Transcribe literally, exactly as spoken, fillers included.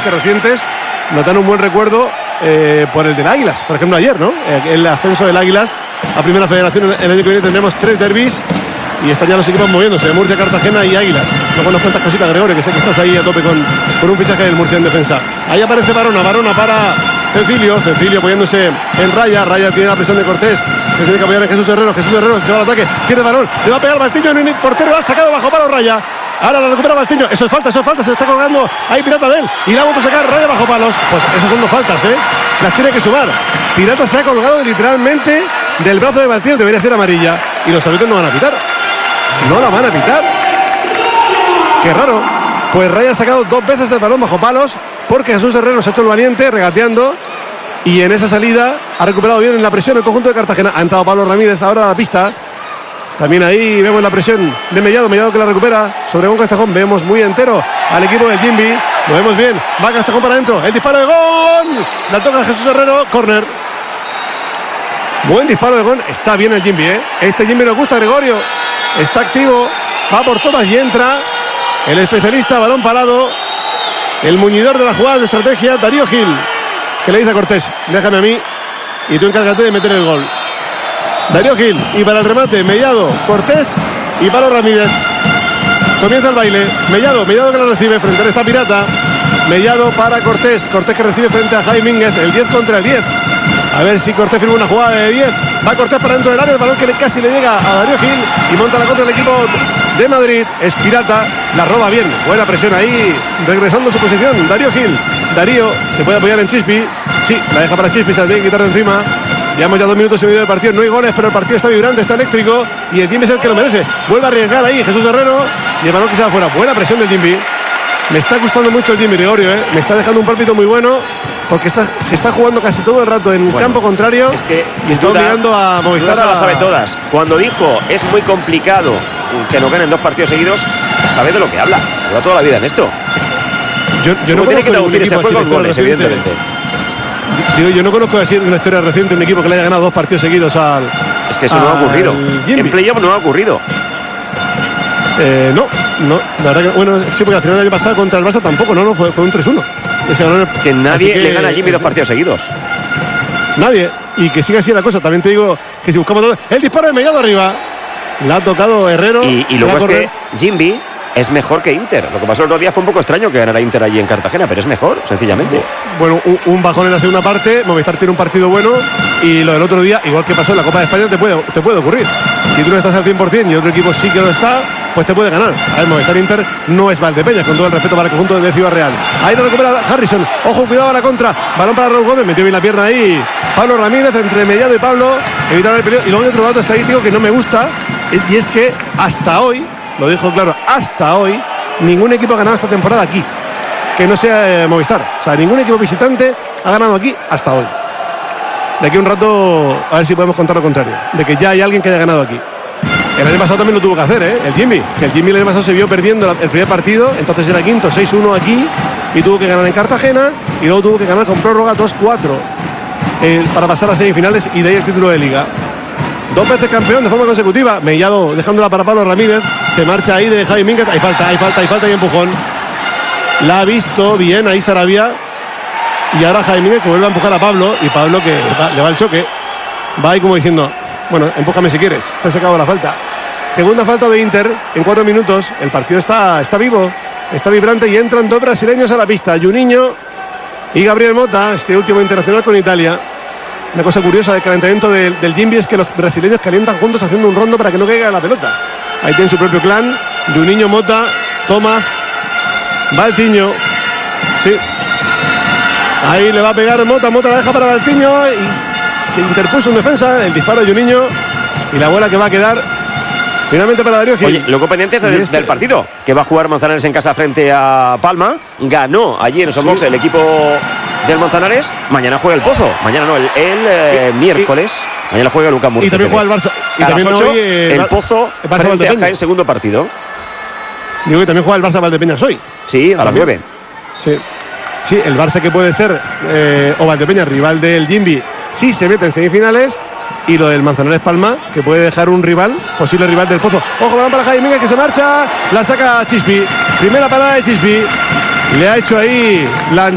que recientes nos dan un buen recuerdo eh, por el del Águilas, por ejemplo ayer, ¿no? El ascenso del Águilas a Primera Federación. El año que viene tendremos tres derbis y están ya los equipos moviéndose, Murcia, Cartagena y Águilas. Luego nos cuentas cositas, Gregorio, que sé que estás ahí a tope con, con un fichaje del Murcia en defensa. Ahí aparece Barona, Barona para Cecilio, Cecilio apoyándose en Raya, Raya tiene la presión de Cortés, que tiene que apoyar en Jesús Herrero, Jesús Herrero se va al ataque, pierde balón, le va a pegar Baltiño, en el portero, lo ha sacado bajo palo Raya. Ahora la recupera Baltiño, eso es falta, eso es falta, se está colgando ahí Pirata de él y la vamos a sacar Raya bajo palos. Pues esos son dos faltas, ¿eh? Las tiene que sumar. Pirata se ha colgado literalmente del brazo de Baltiño, debería ser amarilla y los árbitros no van a pitar. No la van a pitar. Qué raro. Pues Raya ha sacado dos veces el balón bajo palos porque Jesús Herrero se ha hecho el valiente regateando y en esa salida ha recuperado bien en la presión el conjunto de Cartagena. Ha entrado Pablo Ramírez ahora a la pista. También ahí vemos la presión de Mellado, Mellado que la recupera sobre un Castejón. Vemos muy entero al equipo del Jimby. Lo vemos bien. Va Castejón para adentro. El disparo de Gon. La toca Jesús Herrero. Córner. Buen disparo de Gon. Está bien el Jimby, ¿eh? Este Jimby nos gusta, Gregorio. Está activo. Va por todas y entra. El especialista, balón parado. El muñidor de la jugada de estrategia, Darío Gil. Que le dice a Cortés, déjame a mí y tú encárgate de meter el gol. Darío Gil, y para el remate, Mellado, Cortés y Pablo Ramírez. Comienza el baile, Mellado, Mellado que la recibe frente a esta Pirata. Mellado para Cortés, Cortés que recibe frente a Jaime Mínguez, el diez contra el diez. A ver si Cortés firma una jugada de diez. Va Cortés para dentro del área, el balón que le, casi le llega a Darío Gil y monta la contra del equipo de Madrid. Es Pirata, la roba bien, buena presión ahí, regresando a su posición, Darío Gil. Darío se puede apoyar en Chispi, sí, la deja para Chispi, se la tiene que quitar de encima. Llevamos ya dos minutos y medio del partido, no hay goles, pero el partido está vibrante, está eléctrico y el Jimby es el que lo merece. Vuelve a arriesgar ahí Jesús Herrero y el balón que se va fuera. Buena presión del Jimby. Me está gustando mucho el Jimby, Gregorio, ¿eh? Me está dejando un pálpito muy bueno porque está, se está jugando casi todo el rato en bueno, campo contrario, es que y está duda, obligando a Movistar se a... las sabe todas. Cuando dijo es muy complicado que no ganen dos partidos seguidos, sabe de lo que habla. Lleva toda la vida en esto. Yo, yo no tiene que traducir ese juego en goles, reciente. evidentemente. Digo, yo no conozco así una historia reciente, un equipo que le haya ganado dos partidos seguidos al. Es que eso no ha ocurrido. Jimby. En playoff no ha ocurrido. Eh, no, no, la verdad que, bueno, sí, porque al final del año pasado contra el Barça tampoco, no, no, fue, fue un tres uno. Es que nadie que, le gana a Jimby dos partidos seguidos. Nadie, y que siga así la cosa. También te digo que si buscamos todo. El disparo de Mellado arriba. Le ha tocado Herrero. Y, y luego es que Jimby es mejor que Inter. Lo que pasó el otro día fue un poco extraño que ganara Inter allí en Cartagena, pero es mejor, sencillamente. Bueno, un, un bajón en la segunda parte. Movistar tiene un partido bueno. Y lo del otro día, igual que pasó en la Copa de España, te puede, te puede ocurrir. Si tú no estás al cien por ciento y otro equipo sí que lo está, pues te puede ganar. A ver, Movistar Inter no es Valdepeñas, con todo el respeto para el conjunto de Ciudad Real. Ahí lo recupera Harrison. Ojo, cuidado a la contra. Balón para Raúl Gómez. Metió bien la pierna ahí Pablo Ramírez entre Mellado y Pablo. Evitar el peligro. Y luego hay otro dato estadístico que no me gusta. Y es que hasta hoy, lo dijo claro, hasta hoy, ningún equipo ha ganado esta temporada aquí, que no sea eh, Movistar. O sea, ningún equipo visitante ha ganado aquí hasta hoy. De aquí a un rato, a ver si podemos contar lo contrario, de que ya hay alguien que haya ganado aquí. El año pasado también lo tuvo que hacer, ¿eh? El Jimby. Que el Jimby el año pasado se vio perdiendo el primer partido, entonces era quinto, seis uno aquí, y tuvo que ganar en Cartagena, y luego tuvo que ganar con prórroga dos cuatro eh, para pasar a semifinales y de ahí el título de liga. Dos veces campeón de forma consecutiva. Mellado dejándola para Pablo Ramírez. Se marcha ahí de Javi Mínguez. Hay falta, hay falta, hay falta y empujón. La ha visto bien ahí Sarabia. Y ahora Javi Mínguez que vuelve a empujar a Pablo. Y Pablo que va, le va al choque. Va ahí como diciendo, bueno, empújame si quieres. Te has sacado la falta. Segunda falta de Inter en cuatro minutos. El partido está, está vivo, está vibrante y entran dos brasileños a la pista. Juninho y Gabriel Mota, este último internacional con Italia. Una cosa curiosa del calentamiento del, del Jimby es que los brasileños calientan juntos haciendo un rondo para que no caiga la pelota. Ahí tienen su propio clan. Juninho, Mota, Toma, Baltiño. Sí. Ahí le va a pegar Mota, Mota la deja para Baltiño y se interpuso en defensa. El disparo de Juninho y la bola que va a quedar finalmente para Darío Gil. Oye, luego pendientes del, este... del partido, que va a jugar Manzanares en casa frente a Palma. Ganó allí en Sombox sí. el equipo del Manzanares. Mañana juega el Pozo. Mañana no, el, el eh, y, miércoles. Y, mañana juega Lucas Murcia. Y también juega el Barça. Y a también las ocho, hoy, eh, el Pozo el Barça frente a Jaén, segundo partido. Digo que también juega el Barça Valdepeñas hoy. Sí, a las nueve. Sí. Sí, el Barça que puede ser eh, o Valdepeñas, rival del Jimby, sí se mete en semifinales. Y lo del Manzanares Palma, que puede dejar un rival, posible rival del Pozo. Ojo, balón para Jaime Mínguez que se marcha. La saca Chispi. Primera parada de Chispi. Le ha hecho ahí la